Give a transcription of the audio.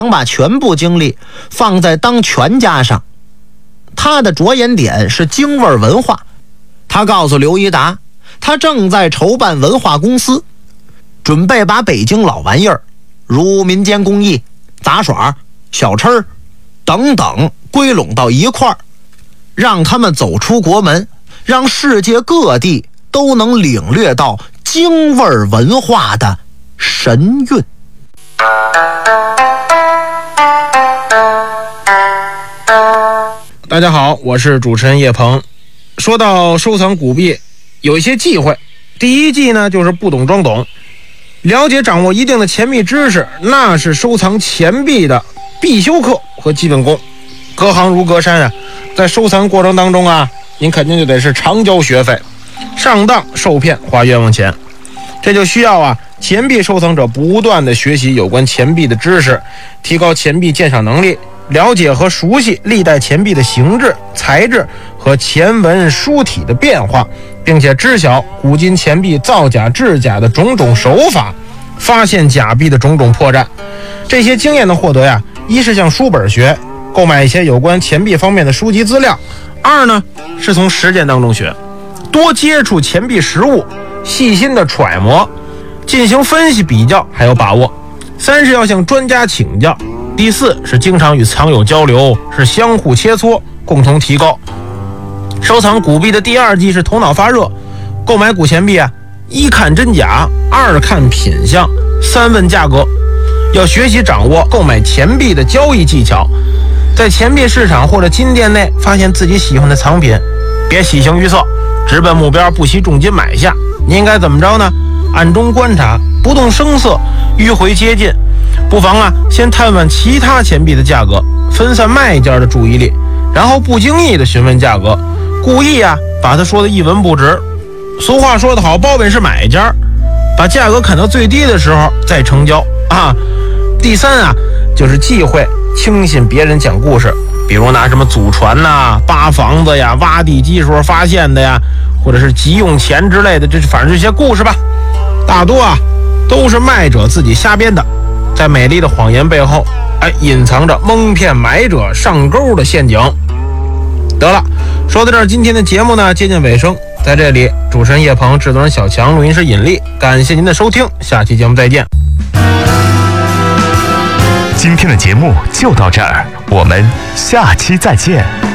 把全部精力放在当权家上。他的着眼点是京味文化。他告诉刘一达，他正在筹办文化公司，准备把北京老玩意儿如民间工艺、杂耍、小吃等等归拢到一块儿，让他们走出国门，让世界各地都能领略到京味文化的神韵。 大家好，我是主持人叶鹏。说到收藏古币，有一些忌讳。第一忌呢，就是不懂装懂。了解掌握一定的钱币知识，那是收藏钱币的必修课和基本功。隔行如隔山啊，在收藏过程当中啊，您肯定就得是常交学费，上当受骗花冤枉钱。这就需要钱币收藏者不断的学习有关钱币的知识，提高钱币鉴赏能力，了解和熟悉历代钱币的形制、材质和钱文书体的变化，并且知晓古今钱币造假制假的种种手法，发现假币的种种破绽。这些经验的获得一是向书本学，购买一些有关钱币方面的书籍资料；二呢是从实践当中学，多接触钱币实物，细心的揣摩，进行分析比较，还有把握；三是要向专家请教；第四是经常与藏友交流，是相互切磋，共同提高。收藏古币的第二忌是头脑发热。购买古钱币一看真假，二看品相，三问价格。要学习掌握购买钱币的交易技巧，在钱币市场或者金店内发现自己喜欢的藏品，别喜形于色，直奔目标，不惜重金买下。你应该怎么着呢？暗中观察，不动声色，迂回接近。不妨先探问其他钱币的价格，分散卖家的注意力，然后不经意的询问价格，故意把他说的一文不值。俗话说得好，包本是买家，把价格砍到最低的时候再成交第三就是忌讳轻信别人讲故事，比如拿什么祖传扒房子挖地基时候发现的或者是急用钱之类的，反正这些故事吧，大多都是卖者自己瞎编的，在美丽的谎言背后隐藏着蒙骗买者上钩的陷阱。得了，说到这儿，今天的节目呢接近尾声，在这里主持人叶鹏，制作人小强，录音师尹力，感谢您的收听，下期节目再见。 今天的节目就到这儿，我们下期再见。